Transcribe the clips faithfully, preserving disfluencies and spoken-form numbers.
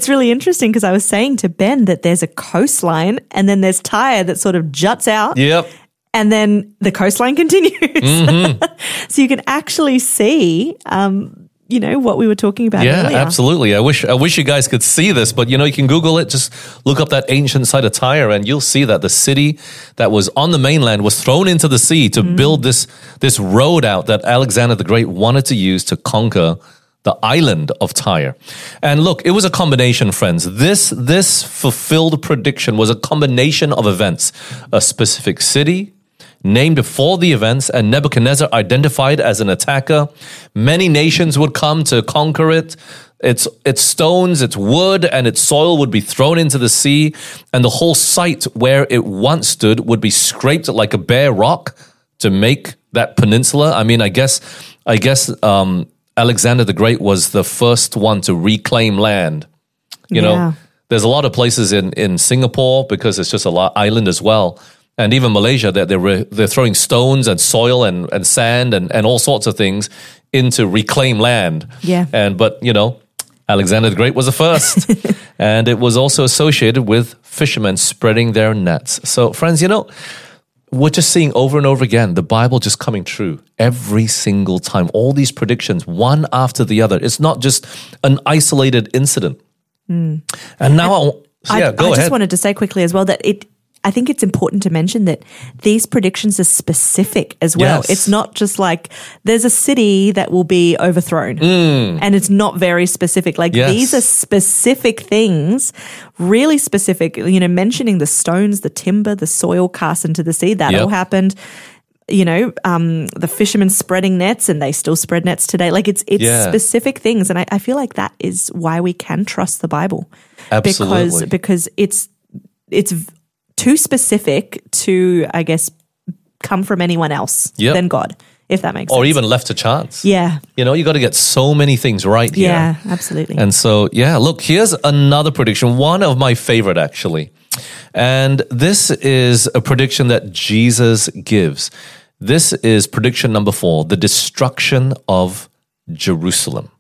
it's really interesting because I was saying to Ben that there's a coastline and then there's Tyre that sort of juts out. Yep. And then the coastline continues. Mm-hmm. So you can actually see, um, you know, what we were talking about yeah, earlier. absolutely. I wish I wish you guys could see this, but you know, you can Google it. Just look up that ancient site of Tyre, and you'll see that the city that was on the mainland was thrown into the sea to mm. build this this road out that Alexander the Great wanted to use to conquer the island of Tyre. And look, it was a combination, friends. This this fulfilled prediction was a combination of events: a specific city named for the events, and Nebuchadnezzar identified as an attacker. Many nations would come to conquer it. Its its stones, its wood, and its soil would be thrown into the sea, and the whole site where it once stood would be scraped like a bare rock to make that peninsula. I mean, I guess, I guess um, Alexander the Great was the first one to reclaim land. You yeah. know, there's a lot of places in in Singapore because it's just a lot island as well. And even Malaysia, that they're, they're throwing stones and soil and, and sand and, and all sorts of things into reclaim land. Yeah. And but you know, Alexander the Great was the first, and it was also associated with fishermen spreading their nets. So, friends, you know, we're just seeing over and over again the Bible just coming true every single time. All these predictions, one after the other. It's not just an isolated incident. Mm. And now, I, I, yeah, go I ahead. just wanted to say quickly as well that it. I think it's important to mention that these predictions are specific as well. Yes. It's not just like there's a city that will be overthrown mm. and it's not very specific. Like yes. these are specific things, really specific, you know, mentioning the stones, the timber, the soil cast into the sea, that yep. all happened. You know, um, the fishermen spreading nets, and they still spread nets today. Like it's it's yeah. specific things. And I, I feel like that is why we can trust the Bible. Absolutely. Because, because it's it's too specific to, I guess, come from anyone else yep. than God, if that makes or sense. Or even left to chance. Yeah. You know, you got to get so many things right here. Yeah, absolutely. And so, yeah, look, here's another prediction, one of my favorite actually. And this is a prediction that Jesus gives. This is prediction number four, the destruction of Jerusalem.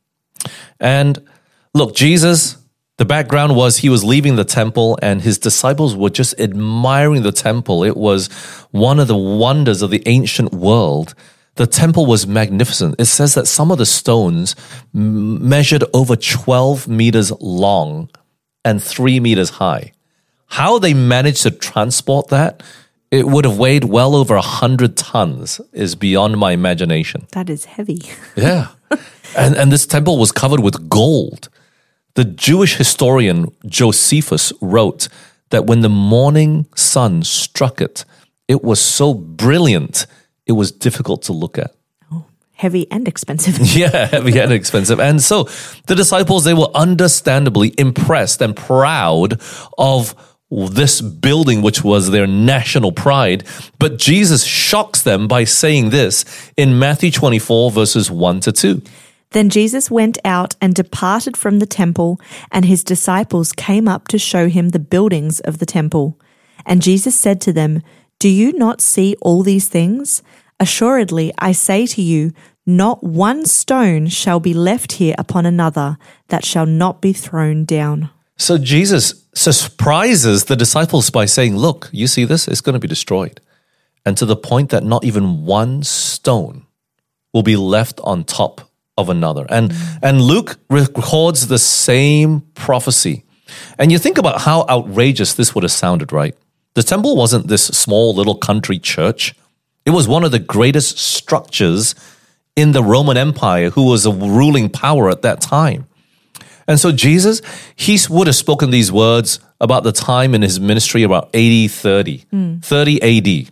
And look, Jesus... the background was he was leaving the temple and his disciples were just admiring the temple. It was one of the wonders of the ancient world. The temple was magnificent. It says that some of the stones measured over twelve meters long and three meters high. How they managed to transport that, it would have weighed well over one hundred tons, is beyond my imagination. That is heavy. Yeah. And, and this temple was covered with gold. The Jewish historian Josephus wrote that when the morning sun struck it, it was so brilliant, it was difficult to look at. Oh, heavy and expensive. Yeah, heavy and expensive. And so the disciples, they were understandably impressed and proud of this building, which was their national pride. But Jesus shocks them by saying this in Matthew twenty-four, verses one to two. Then Jesus went out and departed from the temple, and his disciples came up to show him the buildings of the temple. And Jesus said to them, "Do you not see all these things? Assuredly, I say to you, not one stone shall be left here upon another that shall not be thrown down." So Jesus surprises the disciples by saying, look, you see this? It's going to be destroyed. And to the point that not even one stone will be left on top of another. And mm. and Luke records the same prophecy. And you think about how outrageous this would have sounded, right? The temple wasn't this small little country church. It was one of the greatest structures in the Roman Empire, who was a ruling power at that time. And so Jesus, he would have spoken these words about the time in his ministry, about A D thirty, mm. thirty A D.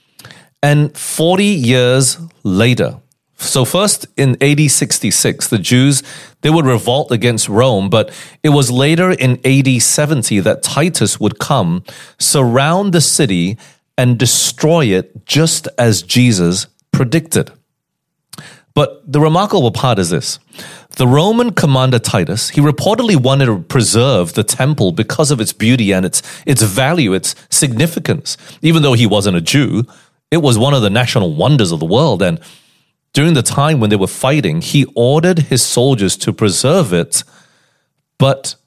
And forty years later, so first in A D sixty-six, the Jews, they would revolt against Rome, but it was later in A D seventy that Titus would come, surround the city, and destroy it just as Jesus predicted. But the remarkable part is this. The Roman commander Titus, he reportedly wanted to preserve the temple because of its beauty and its, its value, its significance. Even though he wasn't a Jew, it was one of the national wonders of the world. And during the time when they were fighting, he ordered his soldiers to preserve it, but